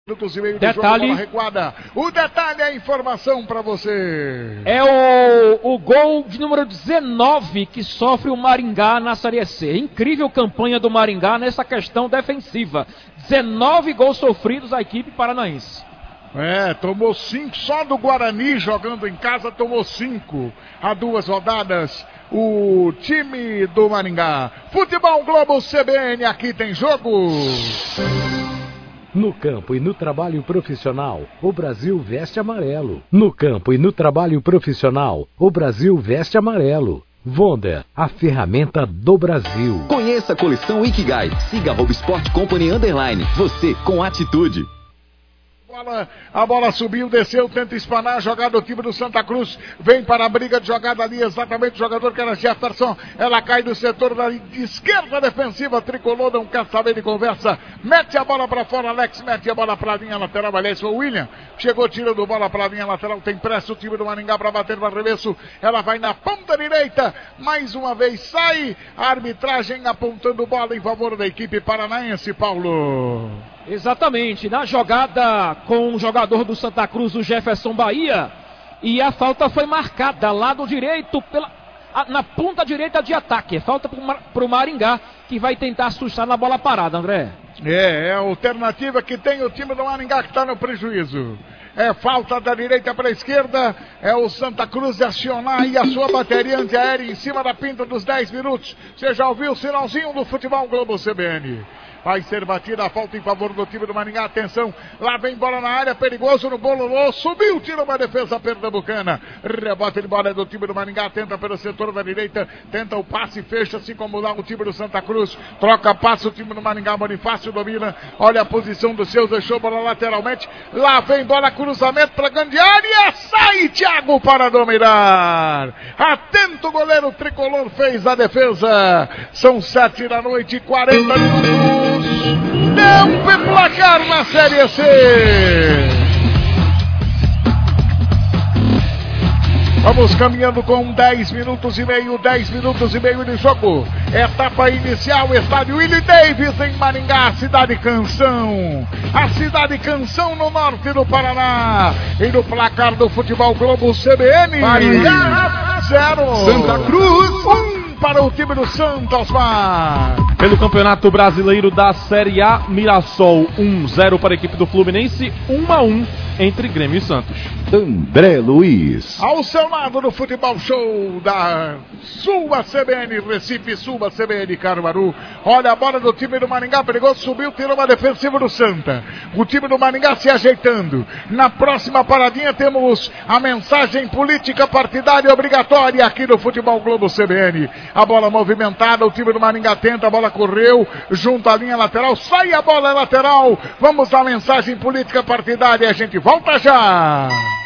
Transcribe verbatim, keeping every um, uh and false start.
minutos e meio de detalhe, jogo, bola recuada. O detalhe é a informação para você. É o, o gol de número dezenove que sofre o Maringá na Série C. Incrível campanha do Maringá nessa questão defensiva. dezenove gols sofridos a equipe paranaense. É, tomou cinco, só do Guarani jogando em casa tomou cinco há duas rodadas. O time do Maringá. Futebol Globo C B N, aqui tem jogo. No campo e no trabalho profissional, o Brasil veste amarelo. No campo e no trabalho profissional, o Brasil veste amarelo. Wonder, a ferramenta do Brasil. Conheça a coleção Ikigai. Siga arroba Sport Company Underline. Você com atitude. Bola, a bola subiu, desceu, tenta espanar, a jogada do time do Santa Cruz, vem para a briga de jogada ali, exatamente o jogador que era Jefferson, ela cai do setor da esquerda defensiva, tricolor, não quer saber de conversa, mete a bola para fora, Alex, mete a bola para a linha lateral, aliás, foi o William, chegou tirando bola para a linha lateral, tem pressa o time do Maringá para bater no arremesso, ela vai na ponta direita, mais uma vez sai, a arbitragem apontando bola em favor da equipe paranaense, Paulo. Exatamente, na jogada com o jogador do Santa Cruz, o Jefferson Bahia, e a falta foi marcada, lado direito, pela, a, na ponta direita de ataque, falta para o Maringá, que vai tentar assustar na bola parada, André. É, é a alternativa que tem o time do Maringá que está no prejuízo. É falta da direita para a esquerda, é o Santa Cruz acionar aí a sua bateria antiaérea em cima da pinta dos dez minutos. Você já ouviu o sinalzinho do Futebol Globo C B N. Vai ser batida a falta em favor do time do Maringá. Atenção, lá vem bola na área, perigoso no bololô, subiu, tira uma defesa pernambucana. Rebote de bola do time do Maringá, tenta pelo setor da direita, tenta o passe, fecha, assim como lá o time do Santa Cruz. Troca, passa o time do Maringá, Bonifácio domina, olha a posição dos seus, deixou bola lateralmente. Lá vem bola, cruzamento para grande área, sai Thiago para dominar. Atento, goleiro tricolor fez a defesa. São sete da noite, quarenta minutos. Tempo e placar na Série C. Vamos caminhando com dez minutos e meio, dez minutos e meio de jogo. Etapa inicial, estádio Willie Davis em Maringá, Cidade Canção. A Cidade Canção no norte do Paraná. E no placar do Futebol Globo C B N. Maringá zero. Santa Cruz um para o time do Santos Mar. Pelo Campeonato Brasileiro da Série A, Mirassol um a zero para a equipe do Fluminense, um a um entre Grêmio e Santos. André Luiz. Ao seu lado no Futebol Show da sua C B N Recife, sua C B N Caruaru. Olha a bola do time do Maringá, pegou, subiu, tirou uma defensiva do Santa. O time do Maringá se ajeitando. Na próxima paradinha temos a mensagem política partidária obrigatória aqui no Futebol Globo C B N. A bola movimentada, o time do Maringá tenta, a bola correu, junto à linha lateral, sai a bola lateral. Vamos à mensagem política partidária, a gente volta já.